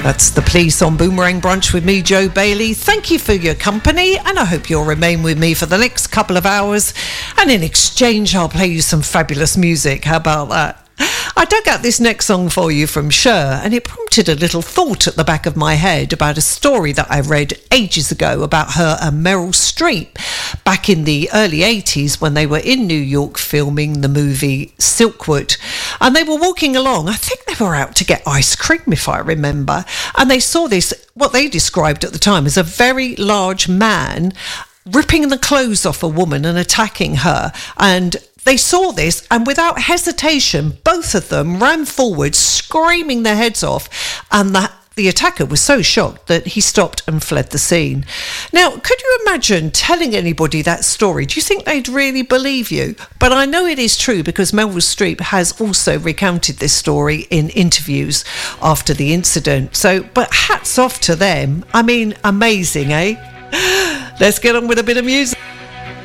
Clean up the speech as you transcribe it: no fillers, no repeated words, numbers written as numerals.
That's The Police on Boomerang Brunch with me, Joe Bailey. Thank you for your company, and I hope you'll remain with me for the next couple of hours. And in exchange, I'll play you some fabulous music. How about that? I dug out this next song for you from Cher, and it prompted a little thought at the back of my head about a story that I read ages ago about her and Meryl Streep back in the early 80s when they were in New York filming the movie Silkwood. And they were walking along, I think they were out to get ice cream if I remember, and they saw this, what they described at the time as a very large man ripping the clothes off a woman and attacking her. And they saw this, and without hesitation, both of them ran forward, screaming their heads off, and the attacker was so shocked that he stopped and fled the scene. Now, could you imagine telling anybody that story? Do you think they'd really believe you? But I know it is true because Meryl Streep has also recounted this story in interviews after the incident. So, but hats off to them. I mean, amazing, eh? Let's get on with a bit of music.